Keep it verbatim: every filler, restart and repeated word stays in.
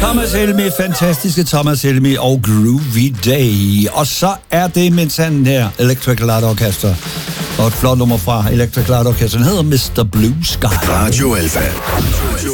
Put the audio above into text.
Thomas Helmig, fantastiske Thomas Helmig og Groovy Day. Og så er det med sanden her, Electric Light Orchestra. Og et flot nummer fra Electric Light Orchestra, den hedder mister Blue Sky. Radio Alpha.